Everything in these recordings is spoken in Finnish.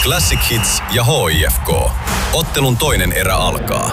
Classic Hits ja HIFK. Ottelun toinen erä alkaa.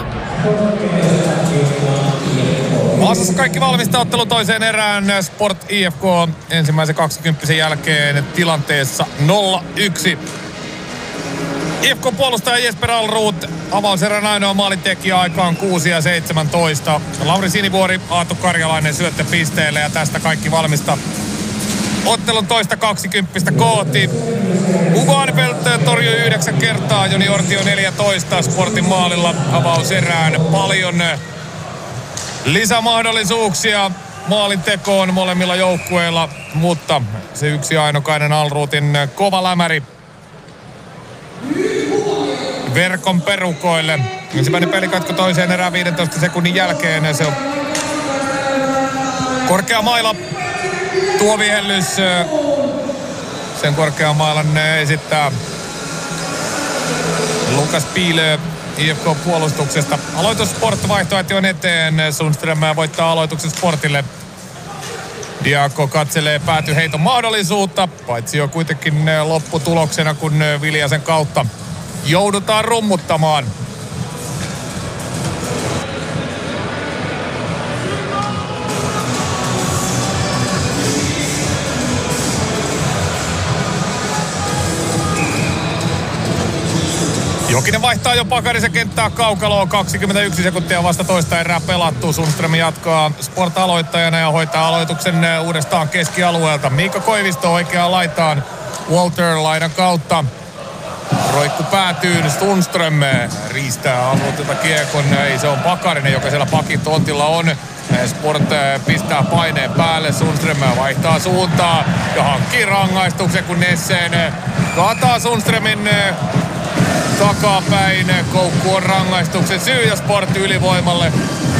Vaasassa kaikki valmista ottelun toiseen erään. Sport IFK ensimmäisen 20 jälkeen tilanteessa 0-1. IFK-puolustaja Jesper Alrud avauserän ainoa maalintekijä aikaan 6:17. Lauri Sinivuori, Aatu Karjalainen syöttöpisteelle ja tästä kaikki valmista. Ottelun toista 20 kooti. Hugo Arnfeldt torjui 9 kertaa, Joni Ortio 14 Sportin maalilla avauserään. Paljon lisämahdollisuuksia maalintekoon molemmilla joukkueilla, mutta se yksi ainokainen Alrudin kova lämäri verkon perukoille. Ensimmäinen pelikatko toiseen erään 15 sekunnin jälkeen. Se on korkea maila. Tuo vihellys. Sen korkean mailan esittää Lukas Piilö IFK-puolustuksesta. Aloitus Sport vaihtoehtojen eteen. Sundström voittaa aloituksen Sportille. Diakko katselee päätyheiton mahdollisuutta, paitsi jo kuitenkin lopputuloksena, kun Viljasen kautta joudutaan rummuttamaan. Jokinen vaihtaa jo Pakarisen kenttää kaukaloon. 21 sekuntia vasta toista erää pelattu. Sundström jatkaa Sport-aloittajana ja hoitaa aloituksen uudestaan keskialueelta. Miikka Koivisto oikeaan laitaan. Walter laidan kautta. Roikku päätyyn. Sundström riistää Alrudilta kiekon. Ei, se on Pakarinen, joka siellä pakin tontilla on. Sport pistää paineen päälle. Sundström vaihtaa suuntaa ja hankkii rangaistuksen, kun Nessen kaataa Sundströmin takapäin. Koukku on rangaistuksen syy ja Sport ylivoimalle.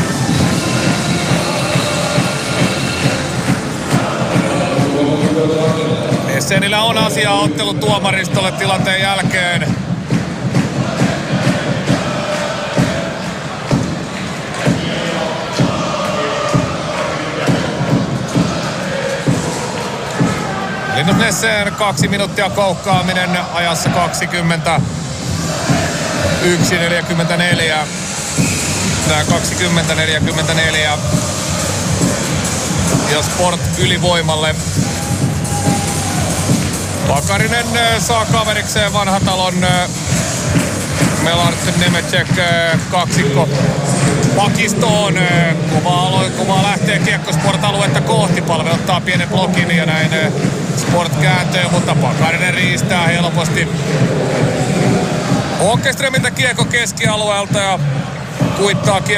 Nessenillä on asiaa ottelun tuomaristolle tilanteen jälkeen. Linus Nessen 2 minuuttia koukkaaminen ajassa 20. 1:44. Tää 20:44. Ja Sport ylivoimalle. Pakarinen saa kaverikseen Vanhatalon Melart Nemecek kaksikko pakistoon. Kuvaa lähtee kiekko Sport-aluetta kohti. Palve ottaa pienen blokin ja näin Sport kääntyy, mutta Pakarinen riistää helposti Åkerströmiltä kiekko keskialueelta ja kuittaa kiekko